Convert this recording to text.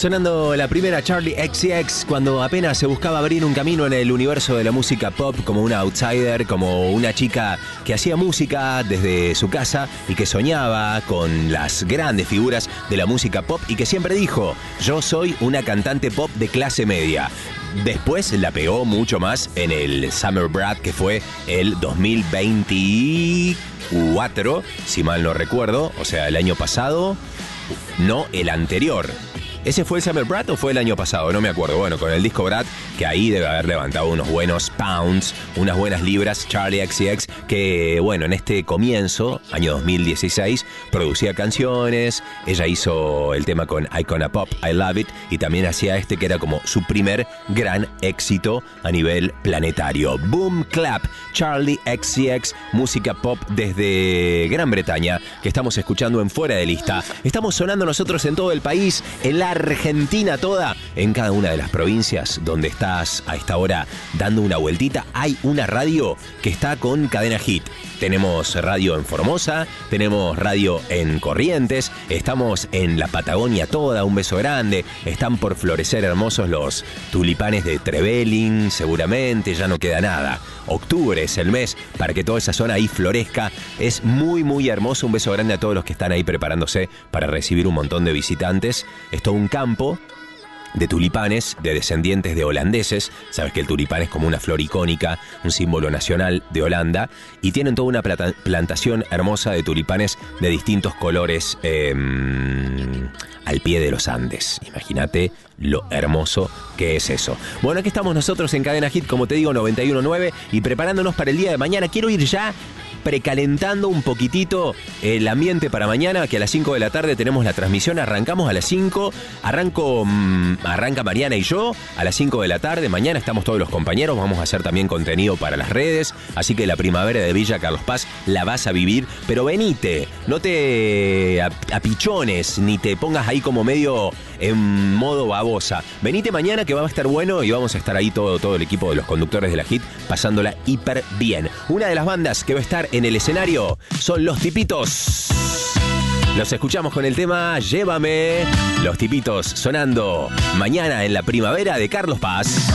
Sonando la primera Charli XCX cuando apenas se buscaba abrir un camino en el universo de la música pop como una outsider, como una chica que hacía música desde su casa y que soñaba con las grandes figuras de la música pop y que siempre dijo: yo soy una cantante pop de clase media. Después la pegó mucho más en el Summer Brat, que fue el 2024, si mal no recuerdo, o sea, el año pasado, no, el anterior. ¿Ese fue el Summer Brat o fue el año pasado? No me acuerdo. Bueno, con el disco Brat, que ahí debe haber levantado unos buenos pounds, unas buenas libras, Charli XCX, que bueno, en este comienzo, año 2016, producía canciones, ella hizo el tema con Icona Pop, I Love It, y también hacía este que era como su primer gran éxito a nivel planetario. Boom Clap, Charli XCX, música pop desde Gran Bretaña, que estamos escuchando en Fuera de Lista. Estamos sonando nosotros en todo el país, en la Argentina toda, en cada una de las provincias donde estás a esta hora dando una vueltita. Hay una radio que está con cadena hit. Tenemos radio en Formosa, tenemos radio en Corrientes, estamos en la Patagonia toda, un beso grande. Están por florecer hermosos los tulipanes de Trevelin, seguramente, ya no queda nada. Octubre es el mes para que toda esa zona ahí florezca. Es muy, muy hermoso. Un beso grande a todos los que están ahí preparándose para recibir un montón de visitantes. Es todo un campo de tulipanes, de descendientes de holandeses. Sabes que el tulipán es como una flor icónica, un símbolo nacional de Holanda, y tienen toda una plantación hermosa de tulipanes de distintos colores al pie de los Andes. Imagínate lo hermoso que es eso. Bueno, aquí estamos nosotros en Cadena Hit, como te digo, 91.9, y preparándonos para el día de mañana. Quiero ir ya precalentando un poquitito el ambiente para mañana, que a las 5 de la tarde tenemos la transmisión. Arrancamos a las 5, arranca Mariana y yo a las 5 de la tarde. Mañana estamos todos los compañeros, vamos a hacer también contenido para las redes, así que la primavera de Villa Carlos Paz la vas a vivir, pero venite, no te apichones, ni te pongas ahí como medio en modo babosa. Venite mañana que va a estar bueno y vamos a estar ahí todo el equipo de los conductores de la hit pasándola hiper bien. Una de las bandas que va a estar en el escenario son Los Tipitos. Los escuchamos con el tema Llévame. Los Tipitos sonando mañana en la primavera de Carlos Paz.